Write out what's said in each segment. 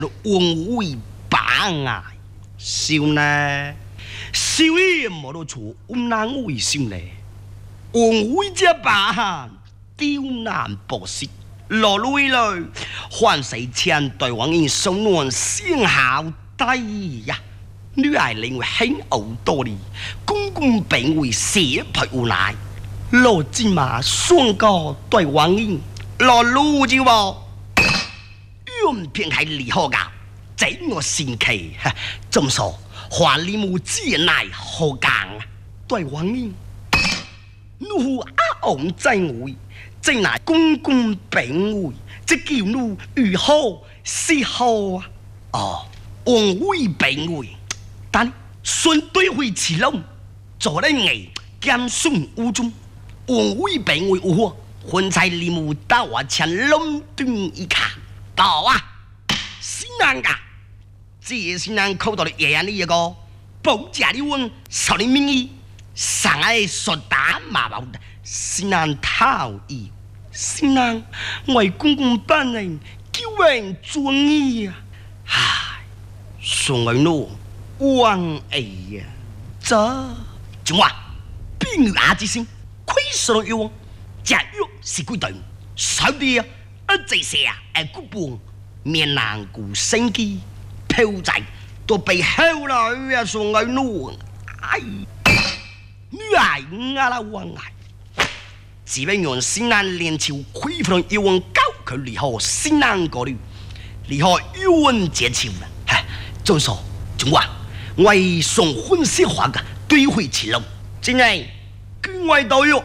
王位榜啊，少呢，少爷冇得错，难为少呢。王位这榜刁难博士，落泪来，还是前台湾人送暖先好低呀。女儿认为很好多哩，公公并为写配无奈，罗芝麻双个对王人，落路就话，原偏系离好噶，这我神奇，怎么说？华里木之乃好讲，对王人，奴阿昂在位，正乃公公并位，这叫奴如何是好啊？哦，王位并位。但顺对会起龙，做人硬兼顺无中，王位并为有何？婚菜礼物到我前龙端一看，到啊，是难噶，这是难口到的爷爷的一个保家的问，少年名义，上爱说打马毛的，是难讨厌，是难为公公本人救人尊义啊！唉，送儿奴。王哎呀，这就话，比如阿之星，亏损了药，假药是几吨，少啲啊，这些啊，古本面难顾生机，票仔都被后来啊送来弄，哎，女儿阿拉王哎，只为用西南连朝亏损药王高佢离开西南嗰度，离开药王节朝啦，嗨，就说仲话。为送婚色化嘅对会起龙，真系居外都有，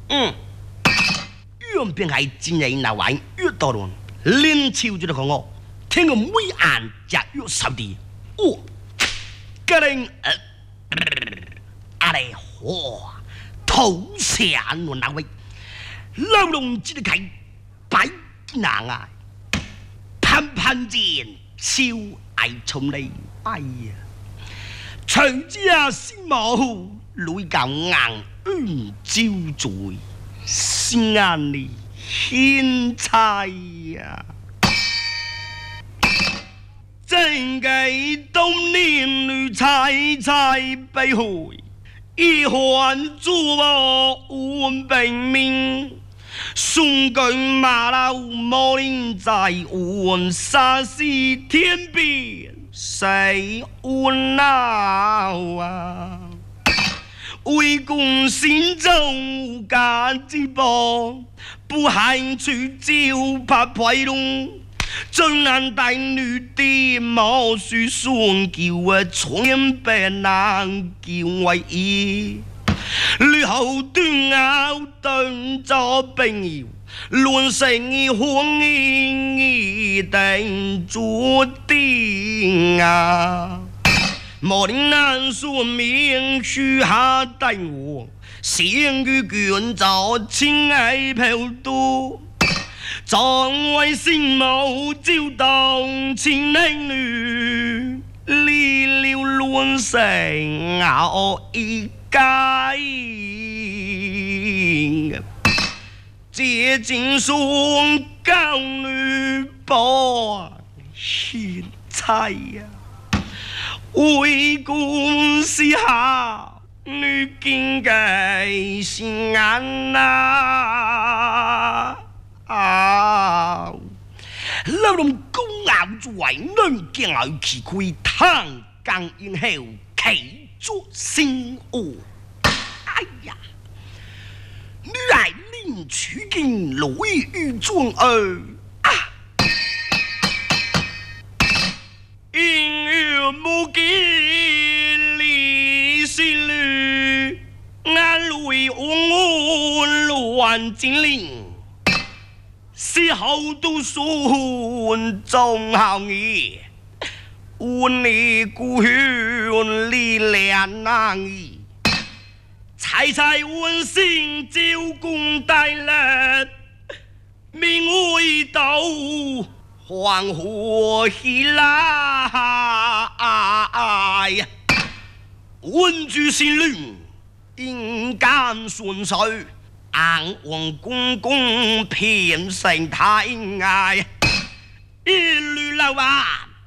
原便系真系那玩越多咯，连朝就嚟讲我，听个每眼就越少啲，哦，个人阿嚟哇，头上我那位，老龙只嚟睇摆难啊，攀攀剑，笑爱从你，哎呀！徐家先冇女教硬招罪，先眼你獻菜呀！正計當年女菜被害，一環做換病命，送句馬騮冇人在換殺死天邊。谁无恼啊？为公心中家之宝，不喊出招拍牌龙。真男带女的毛须双叫啊，全被难叫为义。女后端拗顿咗朋友。论成婚姻一定注定啊！莫令难说明许下等我，先于卷造情爱飘多，张为心谋照当情男女，离了乱成熬一家。接近双高女博獻菜呀，為公司下女見嘅心眼啊！老龍公咬住為女見來奇怪tan更以後企作先惡，哎呀！女兒令取經來於尊兒啊！因緣無見離是侶，眼淚嗡亂精靈，是後都算中孝義，換你故鄉離兩難義。财财温馨照公大日，名为道黄河喜来。温住善亂，應間順水，硬王公公偏成太捱，一律流啊！